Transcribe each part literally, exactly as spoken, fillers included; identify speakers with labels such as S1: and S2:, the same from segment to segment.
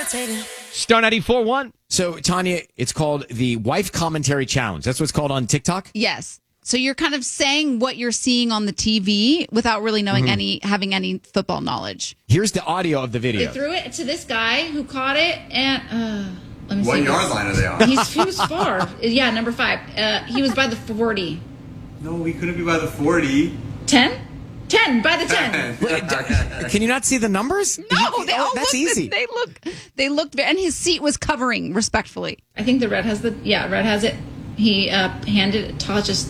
S1: Star ninety-four one.
S2: So, Tanya, it's called the Wife Commentary Challenge. That's what it's called on TikTok?
S3: Yes. So you're kind of saying what you're seeing on the T V without really knowing
S2: Mhm.
S3: any, having any football knowledge.
S2: Here's the audio of the
S4: They
S2: video.
S4: threw it to this guy who caught it, and uh, let me
S5: What
S4: see.
S5: yard line are they on?
S4: He's, he was far. Yeah, number five. Uh, he was by the forty.
S5: No, we couldn't be by the forty.
S4: ten? ten, by the ten.
S2: Can you not see the numbers?
S3: No, they all
S2: That's
S3: look,
S2: easy.
S3: They look, they looked, and his seat was covering respectfully.
S4: I think the red has the, yeah, red has it. He uh, handed it, Todd just,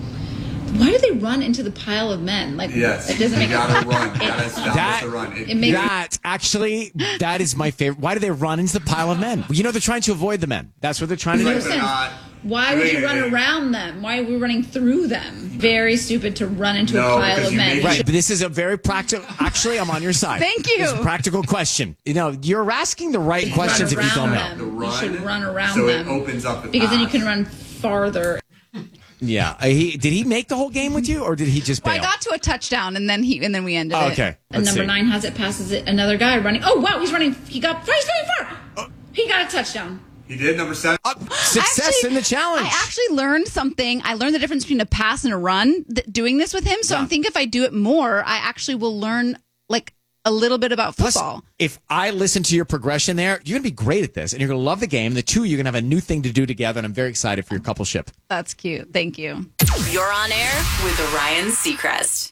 S4: why do they run into the pile of men? Like,
S5: Yes,
S4: it doesn't
S5: you
S4: make
S5: gotta
S4: it,
S5: run. You gotta establish
S2: That-
S5: the run. It,
S4: it makes
S2: That actually, that is my favorite. Why do they run into the pile of men? You know, they're trying to avoid the men. That's what they're trying to
S5: Right,
S2: do.
S5: they're not
S4: Why would you
S5: doing
S4: run
S5: anything.
S4: around them? Why are we running through them? Very stupid to run into
S5: No,
S4: a pile
S5: because
S4: of
S5: you
S4: men.
S5: make-
S2: Right, but this is a very practical. Actually, I'm on your side.
S3: Thank you.
S2: It's a practical question. You know, you're asking the right questions if
S4: Run
S2: you don't
S4: around
S2: know.
S4: them.
S5: The
S4: You should
S5: run,
S4: run around
S5: so
S4: them.
S5: it opens up the
S4: Because then you
S5: path.
S4: can run farther.
S2: Yeah, Uh, he did he make the whole game with you, or did he just bail?
S3: Well, I got to a touchdown, and then he, and then we ended
S2: Oh,
S3: it.
S2: okay.
S4: And
S2: Let's
S4: number
S2: see.
S4: nine has it, passes it. Another guy running. Oh, wow, he's running. He got, he's running far. He got a touchdown.
S5: He did number seven.
S2: Success
S3: Actually,
S2: in the challenge.
S3: I actually learned something. I learned the difference between a pass and a run th- doing this with him. So
S2: Yeah.
S3: I think if I do it more, I actually will learn like a little bit about
S2: Plus,
S3: football.
S2: if I listen to your progression there, you're going to be great at this, and you're going to love the game. The two of you are going to have a new thing to do together, and I'm very excited for your coupleship.
S3: That's cute. Thank you.
S6: You're on air with Ryan Seacrest.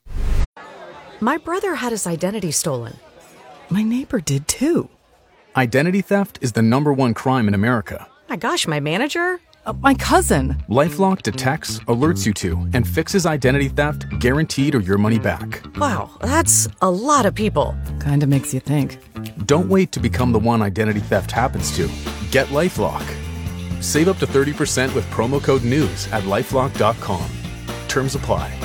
S7: My brother had his identity stolen.
S8: My neighbor did too. Identity theft is the number one crime in America.
S7: My gosh, my manager?
S8: Uh, my cousin. LifeLock detects, alerts you to, and fixes identity theft guaranteed or your money back.
S7: Wow, that's a lot of people.
S8: Kinda makes you think. Don't wait to become the one identity theft happens to. Get LifeLock. Save up to thirty percent with promo code NEWS at lifelock dot com. Terms apply.